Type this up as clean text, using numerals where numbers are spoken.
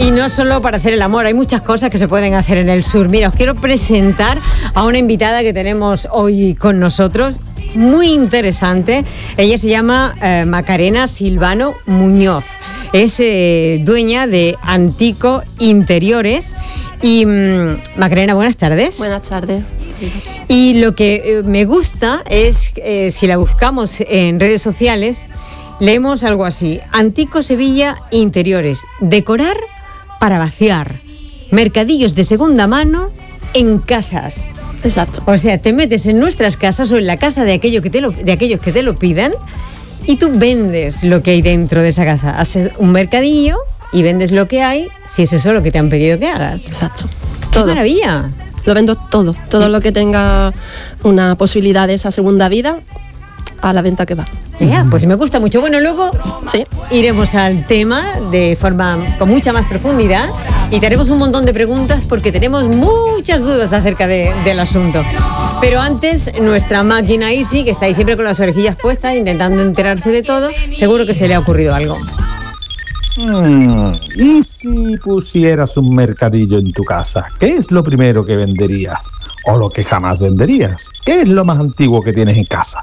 Y no solo para hacer el amor, hay muchas cosas que se pueden hacer en el sur. Mira, os quiero presentar a una invitada que tenemos hoy con nosotros, muy interesante. Ella se llama Macarena Silvano Muñoz. Es dueña de Antico Interiores. Y Macarena, buenas tardes. Buenas tardes. Sí. Y lo que me gusta es, si la buscamos en redes sociales, leemos algo así: Antico Sevilla Interiores, decorar para vaciar, mercadillos de segunda mano en casas. Exacto. O sea, te metes en nuestras casas o en la casa de aquellos que te lo piden y tú vendes lo que hay dentro de esa casa. Haces un mercadillo y vendes lo que hay, si es eso lo que te han pedido que hagas. Exacto. ¡Qué maravilla! Lo vendo todo lo que tenga una posibilidad de esa segunda vida, a la venta que va. Ya, pues me gusta mucho. Bueno, luego sí, iremos al tema de forma con mucha más profundidad y te haremos un montón de preguntas porque tenemos muchas dudas acerca del asunto. Pero antes, nuestra máquina Easy, que está ahí siempre con las orejillas puestas, intentando enterarse de todo, seguro que se le ha ocurrido algo. ¿Y si pusieras un mercadillo en tu casa? ¿Qué es lo primero que venderías? ¿O lo que jamás venderías? ¿Qué es lo más antiguo que tienes en casa?